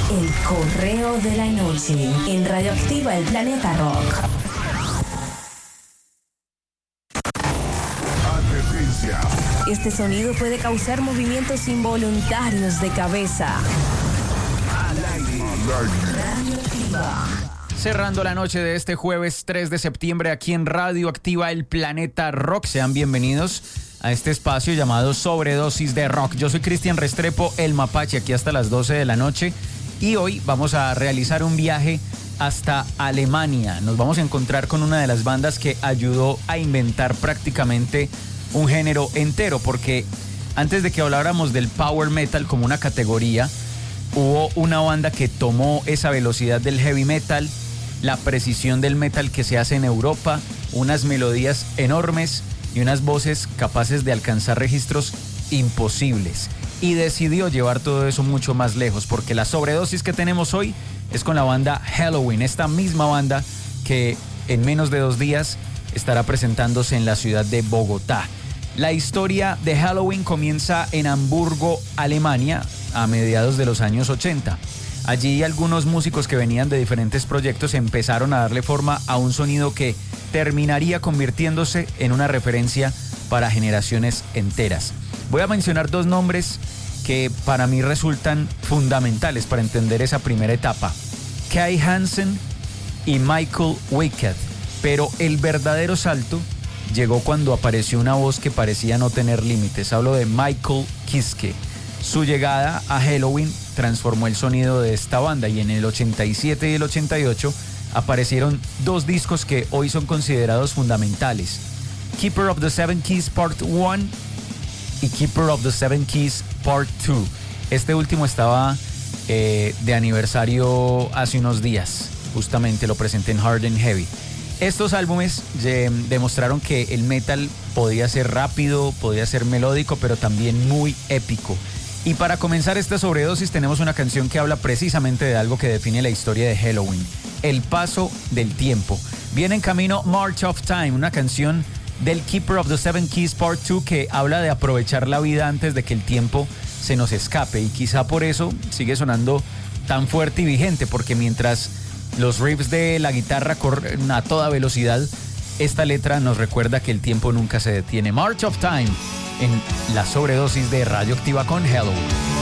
El correo de la noche en Radioactiva El Planeta Rock. Advertencia. Este sonido puede causar movimientos involuntarios de cabeza. Al aire. Radioactiva. Cerrando la noche de este jueves 3 de septiembre aquí en Radioactiva El Planeta Rock. Sean bienvenidos a este espacio llamado Sobredosis de Rock. Yo soy Cristian Restrepo, el Mapache, aquí hasta las 12 de la noche. Y hoy vamos a realizar un viaje hasta Alemania. Nos vamos a encontrar con una de las bandas que ayudó a inventar prácticamente un género entero, porque antes de que habláramos del power metal como una categoría, hubo una banda que tomó esa velocidad del heavy metal, la precisión del metal que se hace en Europa, unas melodías enormes y unas voces capaces de alcanzar registros imposibles. Y decidió llevar todo eso mucho más lejos, porque la sobredosis que tenemos hoy es con la banda Helloween, esta misma banda que en menos de 2 días estará presentándose en la ciudad de Bogotá. La historia de Helloween comienza en Hamburgo, Alemania, a mediados de los años 80. Allí algunos músicos que venían de diferentes proyectos empezaron a darle forma a un sonido que terminaría convirtiéndose en una referencia para generaciones enteras. Voy a mencionar 2 nombres que para mí resultan fundamentales para entender esa primera etapa: Kai Hansen y Michael Wicked. Pero el verdadero salto llegó cuando apareció una voz que parecía no tener límites. Hablo de Michael Kiske. Su llegada a Helloween transformó el sonido de esta banda, y en el 87 y el 88 aparecieron 2 discos que hoy son considerados fundamentales: Keeper of the Seven Keys Part 1 y Keeper of the Seven Keys Part 2. Este último estaba de aniversario hace unos días. Justamente lo presenté en Hard and Heavy. Estos álbumes demostraron que el metal podía ser rápido, podía ser melódico, pero también muy épico. Y para comenzar esta sobredosis tenemos una canción que habla precisamente de algo que define la historia de Helloween: el paso del tiempo. Viene en camino March of Time, una canción del Keeper of the Seven Keys Part 2 que habla de aprovechar la vida antes de que el tiempo se nos escape, y quizá por eso sigue sonando tan fuerte y vigente, porque mientras los riffs de la guitarra corren a toda velocidad, esta letra nos recuerda que el tiempo nunca se detiene. March of Time en la sobredosis de Radioactiva con Helloween.